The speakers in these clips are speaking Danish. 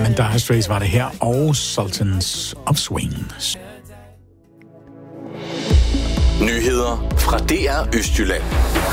Men Dire Straits var det her, og Sultans of Swing. Nyheder fra DR Østjylland.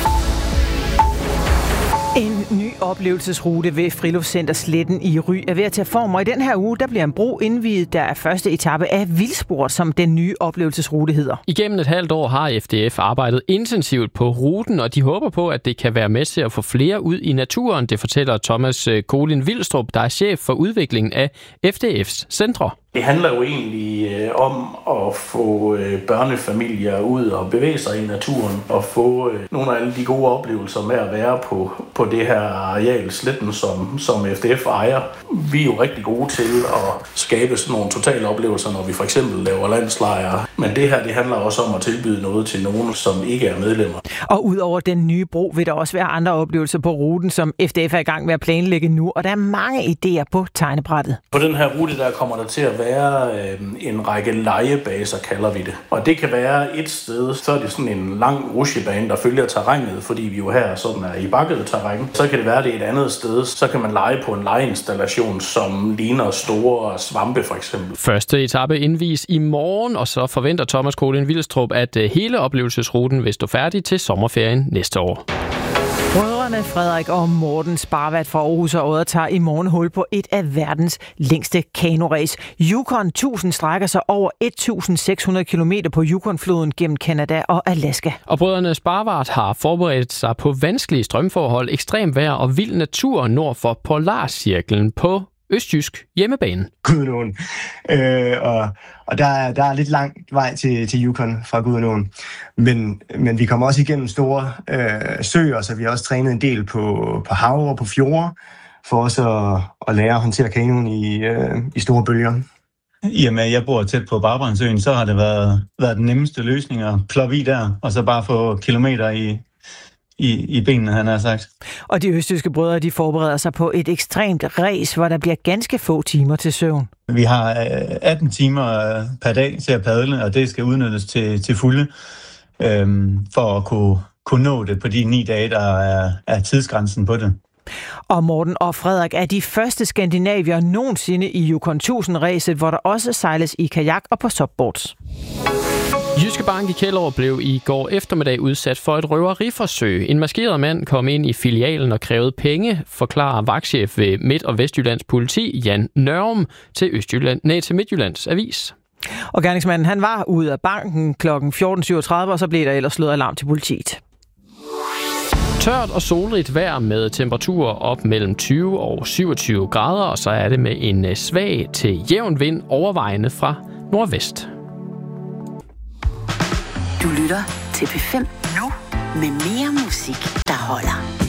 En ny oplevelsesrute ved Friluftscenter Sletten i Ry er ved at tage form, og i den her uge der bliver en bro indviet, der er første etape af Vildsport, som den nye oplevelsesrute hedder. Igennem et halvt år har FDF arbejdet intensivt på ruten, og de håber på, at det kan være med til at få flere ud i naturen. Det fortæller Thomas Kolin Vildstrup, der er chef for udviklingen af FDF's centre. Det handler jo egentlig om at få børnefamilier ud og bevæge sig i naturen og få nogle af alle de gode oplevelser med at være på det her areal Sletten, som FDF ejer. Vi er jo rigtig gode til at skabe sådan nogle totale oplevelser, når vi for eksempel laver landslejre. Men det her, det handler også om at tilbyde noget til nogen, som ikke er medlemmer. Og udover den nye bro vil der også være andre oplevelser på ruten, som FDF er i gang med at planlægge nu, og der er mange idéer på tegnebrættet. På den her rute, der kommer der til at være en række legebaser, kalder vi det. Og det kan være et sted, så er det sådan en lang rutsjebane, der følger terrænet, fordi vi jo her sådan er i bakket terræn. Så kan det være det et andet sted, så kan man lege på en legeinstallation, som ligner store svampe for eksempel. Første etape indvies i morgen, og så forventer Thomas Kolin Vildstrup, at hele oplevelsesruten vil stå færdig til sommerferien næste år. Brødrene Frederik og Morten Sparvat fra Aarhus og Odder tager i morgen hul på et af verdens længste kanoræs. Yukon 1000 strækker sig over 1.600 km på Yukonfloden gennem Canada og Alaska. Og brødrene Sparvat har forberedt sig på vanskelige strømforhold, ekstrem vejr og vild natur nord for Polarcirklen på østjysk hjemmebane. Gudenåen. Og der er lidt lang vej til Yukon fra Gudenåen. Men vi kommer også igennem store søer, så vi har også trænet en del på hav og på fjorde, for også at lære at håndtere kanoen i store bølger. I og med, at jeg bor tæt på Barbrandsøen, så har det været den nemmeste løsning at ploppe i der, og så bare få kilometer i benene, han har sagt. Og de østjyske brødre, de forbereder sig på et ekstremt ræs, hvor der bliver ganske få timer til søvn. Vi har 18 timer per dag til at padle, og det skal udnyttes til fulde, for at kunne nå det på de 9 dage, der er tidsgrænsen på det. Og Morten og Frederik er de første skandinavier nogensinde i Yukon 1000-ræset, hvor der også sejles i kajak og på subboards. Jyske Bank i Kjellerup blev i går eftermiddag udsat for et røveriforsøg. En maskeret mand kom ind i filialen og krævede penge, forklarer vagtchef ved Midt- og Vestjyllands politi, Jan Nørum, til Midtjyllands Avis. Og gerningsmanden han var ude af banken kl. 14.37, og så blev der ellers slået alarm til politiet. Tørt og solrigt vejr med temperaturer op mellem 20 og 27 grader, og så er det med en svag til jævn vind overvejende fra nordvest. Du lytter til P5 nu med mere musik, der holder.